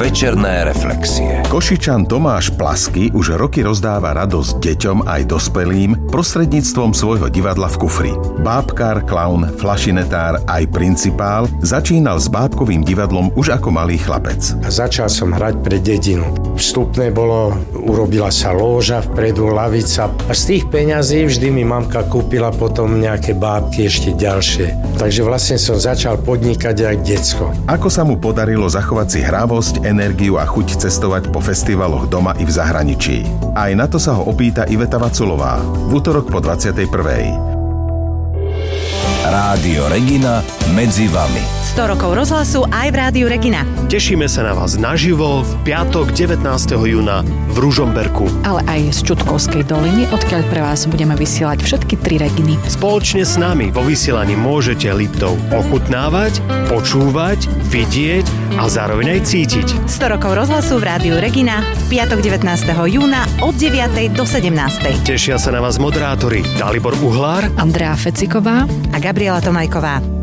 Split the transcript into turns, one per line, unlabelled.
Večerné reflexie.
Košičan Tomáš Plasky už roky rozdáva radosť deťom aj dospelým prostredníctvom svojho divadla v kufri. Bábkár, klaun, flašinetár aj principál začínal s bábkovým divadlom už ako malý chlapec.
A začal som hrať pre dedinu. Vstupné bolo, urobila sa lóža vpredu, lavica a z tých peňazí vždy mi mamka kúpila potom nejaké bábky ešte ďalšie. Takže vlastne som začal podnikať aj decko.
Ako sa mu podarilo zachovať si hravosť, energiu a chuť cestovať po festivaloch doma i v zahraničí. Aj na to sa ho opýta Iveta Vaculová v utorok po 21.
Rádio Regina medzi vami.
100 rokov rozhlasu aj v Rádiu Regina.
Tešíme sa na vás naživo v piatok 19. júna v Ružomberku.
Ale aj z Čutkovskej doliny, odkiaľ pre vás budeme vysielať všetky 3 Reginy.
Spoločne s nami vo vysielaní môžete Liptov ochutnávať, počúvať, vidieť a zároveň aj cítiť.
100 rokov rozhlasu v Rádiu Regina v piatok 19. júna od 9. do 17.
Tešia sa na vás moderátori Dalibor Uhlár,
Andrea Feciková
a Gabriela Tomajková.